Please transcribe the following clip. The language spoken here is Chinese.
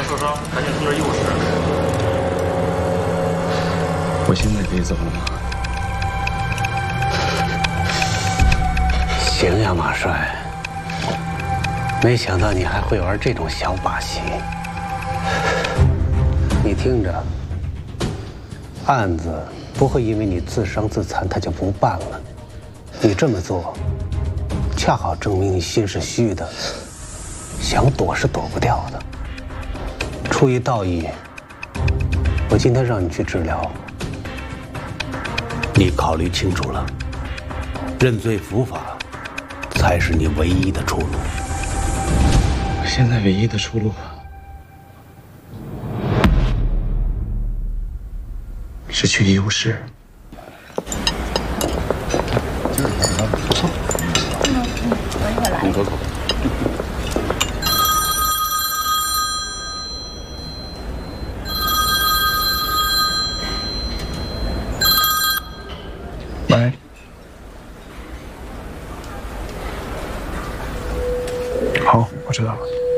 受伤，赶紧通知医务室。 我现在可以走了吗？ 行呀，马帅。没想到你还会玩这种小把戏。你听着，案子不会因为你自伤自残，他就不办了。你这么做，恰好证明你心是虚的，想躲是躲不掉的。出于道义，我今天让你去治疗，你考虑清楚了，认罪伏法才是你唯一的出路。 现在唯一的出路是去医务室。 不错。你喝口。 喂。好，我知道了。